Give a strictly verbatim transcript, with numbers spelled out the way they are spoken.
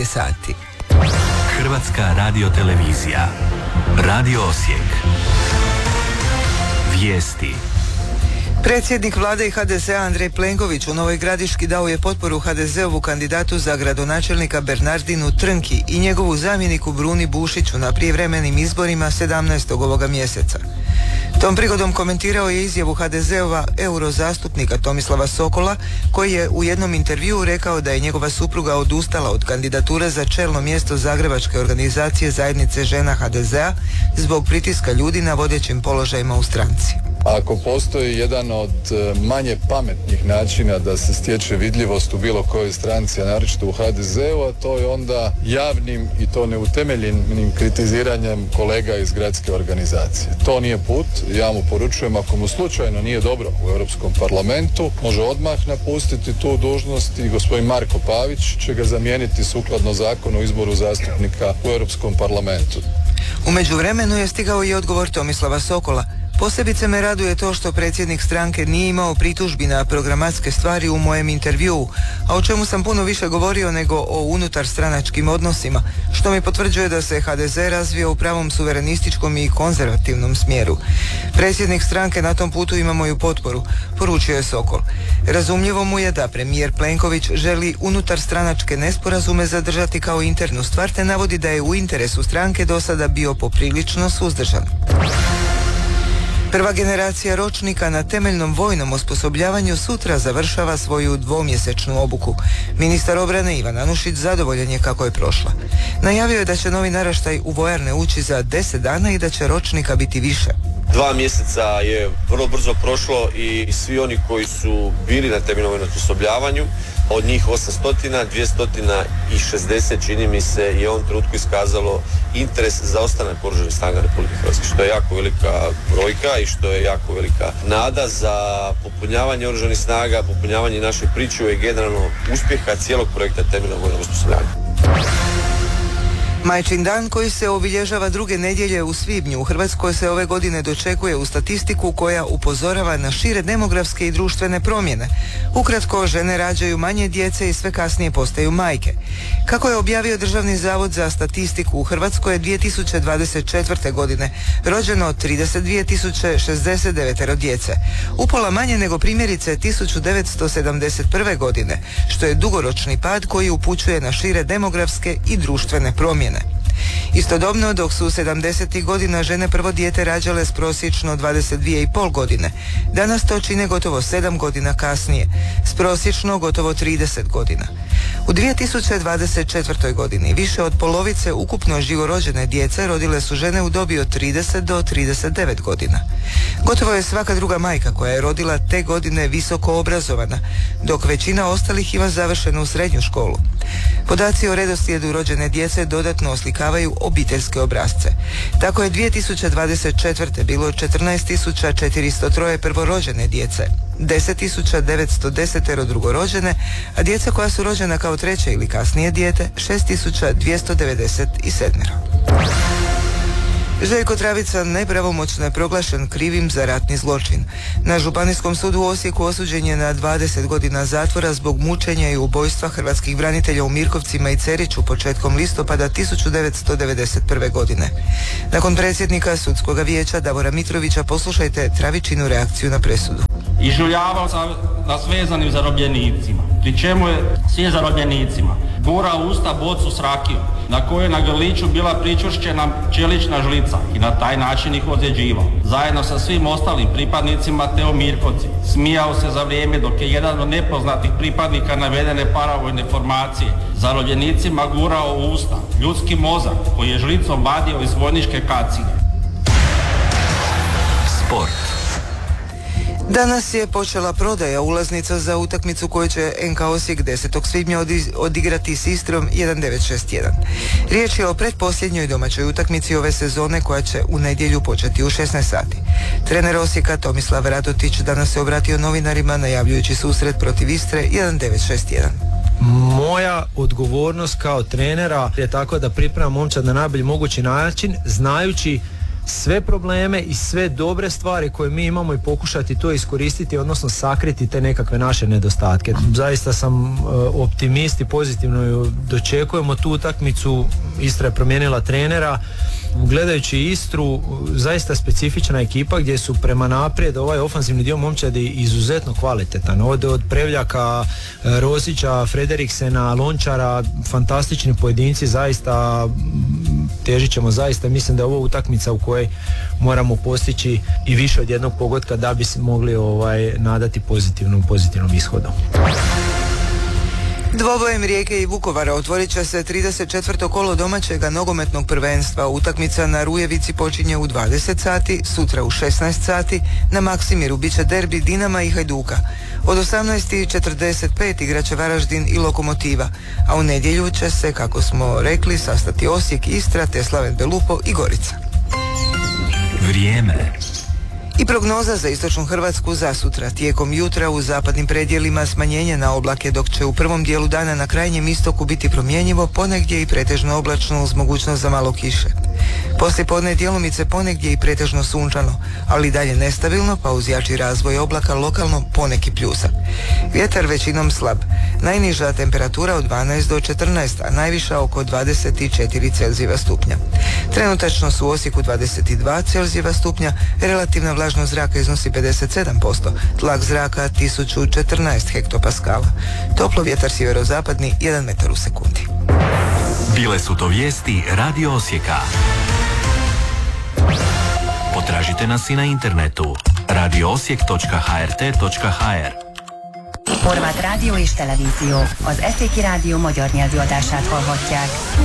sati. Hrvatska radiotelevizija. Radio Osijek. Vijesti. Predsjednik vlade i ha de zea Andrej Plenković u Novoj Gradiški dao je potporu ha de zeovu kandidatu za gradonačelnika Bernardinu Trnki i njegovu zamjeniku Bruni Bušiću na prijevremenim izborima sedamnaestog ovoga mjeseca. Tom prigodom komentirao je izjavu ha de zeova eurozastupnika Tomislava Sokola, koji je u jednom intervjuu rekao da je njegova supruga odustala od kandidature za čelno mjesto Zagrebačke organizacije zajednice žena ha de zea zbog pritiska ljudi na vodećim položajima u stranci. Ako postoji jedan od manje pametnih načina da se stječe vidljivost u bilo kojoj stranci, a naročito u ha de zeu, a to je onda javnim i to neutemeljenim kritiziranjem kolega iz gradske organizacije. To nije put. Ja mu poručujem, ako mu slučajno nije dobro u Europskom parlamentu, može odmah napustiti tu dužnost i gospodin Marko Pavić će ga zamijeniti sukladno zakonu o izboru zastupnika u Europskom parlamentu. U međuvremenu je stigao i odgovor Tomislava Sokola. Posebice me raduje to što predsjednik stranke nije imao pritužbi na programatske stvari u mojem intervjuu, a o čemu sam puno više govorio nego o unutar stranačkim odnosima, što mi potvrđuje da se ha de ze razvio u pravom suverenističkom i konzervativnom smjeru. Predsjednik stranke na tom putu ima moju potporu, poručio je Sokol. Razumljivo mu je da premijer Plenković želi unutar stranačke nesporazume zadržati kao internu stvar, te navodi da je u interesu stranke do sada bio poprilično suzdržan. Prva generacija ročnika na temeljnom vojnom osposobljavanju sutra završava svoju dvomjesečnu obuku. Ministar obrane Ivan Anušić zadovoljan je kako je prošla. Najavio je da će novi naraštaj u vojarne ući za deset dana i da će ročnika biti više. Dva mjeseca je vrlo brzo prošlo i svi oni koji su bili na temeljnom vojnom osposobljavanju, od njih osamsto, dvjesto šezdeset čini mi se je u ovom trenutku iskazalo interes za ostanak Oružanih snaga Republike Hrvatske, što je jako velika brojka i što je jako velika nada za popunjavanje Oružanih snaga, popunjavanje naše pričuve i generalno uspjeha cijelog projekta temeljnog vojnog osposobljavanja. Majčin dan, koji se obilježava druge nedjelje u svibnju, u Hrvatskoj se ove godine dočekuje u statistiku koja upozorava na šire demografske i društvene promjene. Ukratko, žene rađaju manje djece i sve kasnije postaju majke. Kako je objavio Državni zavod za statistiku, u Hrvatskoj je dvije tisuće dvadeset četvrte. godine rođeno trideset dvije tisuće šezdeset devet djece, upola manje nego primjerice tisuću devetsto sedamdeset prve. godine, što je dugoročni pad koji upućuje na šire demografske i društvene promjene. Istodobno, dok su sedamdesetih godina žene prvo dijete rađale s prosječno dvadeset dvije i pol godine, danas to čine gotovo sedam godina kasnije, s prosječno gotovo trideset godina. U dvije tisuće dvadeset četvrtoj. godini više od polovice ukupno živorođene djece rodile su žene u dobi od trideset do trideset devet godina. Gotovo je svaka druga majka koja je rodila te godine visoko obrazovana, dok većina ostalih ima završenu srednju školu. Podaci o redoslijedu rođene djece dodatno oslikavaju obiteljske obrasce. Tako je dvije tisuće dvadeset četvrte. bilo četrnaest tisuća četiristo tri prvorođene djece, deset tisuća devetsto deset drugorođene, a djeca koja su rođena kao treće ili kasnije dijete šest tisuća dvjesto devedeset sedam. Željko Travica nepravomoćno je proglašen krivim za ratni zločin. Na Županijskom sudu u Osijeku osuđen je na dvadeset godina zatvora zbog mučenja i ubojstva hrvatskih branitelja u Mirkovcima i Ceriću početkom listopada tisuću devetsto devedeset prve. godine. Nakon predsjednika sudskog vijeća Davora Mitrovića poslušajte Travičinu reakciju na presudu. Ižuljavao sam nas vezanim zarobljenicima, pri čemu je svim zarobljenicima gurao u usta bocu s rakijom, na kojoj je na grliću bila pričvršćena čelična žlica i na taj način ih ozljeđivao. Zajedno sa svim ostalim pripadnicima te u Mirkovci smijao se za vrijeme dok je jedan od nepoznatih pripadnika navedene paravojne formacije zarobljenicima gurao u usta ljudski mozak koji je žlicom vadio iz vojničke kacige. Sport. Danas je počela prodaja ulaznica za utakmicu koju će en ka Osijek desetog svibnja odigrati s Istrom jedan devet šest jedan. Riječ je o pretposljednjoj domaćoj utakmici ove sezone koja će u nedjelju početi u šesnaest sati. Trener Osijeka Tomislav Radotić danas se obratio novinarima najavljujući susret protiv Istre jedan devet šest jedan. Moja odgovornost kao trenera je tako da pripremam momčad na najbolji mogući način, znajući sve probleme i sve dobre stvari koje mi imamo i pokušati to iskoristiti, odnosno sakriti te nekakve naše nedostatke. Zaista sam optimist i pozitivno ju dočekujemo tu utakmicu. Istra je promijenila trenera. Gledajući Istru, zaista specifična ekipa gdje su prema naprijed ovaj ofanzivni dio momčadi izuzetno kvalitetan. Ovdje od Prevljaka, Rosića, Frederiksena, Lončara, fantastični pojedinci, zaista težit ćemo zaista. Mislim da je ovo utakmica u kojoj moramo postići i više od jednog pogotka da bi se mogli ovaj, nadati pozitivnom, pozitivnom ishodu. Dvobojem Rijeke i Vukovara otvorit će se trideset četvrto kolo domaćega nogometnog prvenstva. Utakmica na Rujevici počinje u dvadeset sati, sutra u šesnaest sati, na Maksimiru bit će derbi Dinama i Hajduka. Od osamnaest i četrdeset pet igraće Varaždin i Lokomotiva, a u nedjelju će se, kako smo rekli, sastati Osijek, Istra, te Slaven Belupo i Gorica. Vrijeme. I prognoza za istočnu Hrvatsku za sutra. Tijekom jutra u zapadnim predjelima smanjenje na oblake, dok će u prvom dijelu dana na krajnjem istoku biti promjenjivo, ponegdje i pretežno oblačno uz mogućnost za malo kiše. Poslije podne djelomice ponegdje i pretežno sunčano, ali dalje nestabilno, pa uz jači razvoj oblaka lokalno poneki pljusak. Vjetar većinom slab. Najniža temperatura od dvanaest do četrnaest, a najviša oko dvadeset četiri Celzijeva stupnja. Trenutačno su u Osijeku dvadeset dva Celzijeva stupnja, relativna vlažnost zraka iznosi pedeset sedam posto, tlak zraka tisuću četrnaest hektopaskala. Toplo vjetar sjeverozapadni jedan metar u sekundi. Bile su to vijesti Radio Osijeka. Potražite nas i na internetu radio osijek točka h r t točka h r. Horváth rádió és televízió. Az Eszéki Rádió magyar nyelvű adását hallhatják.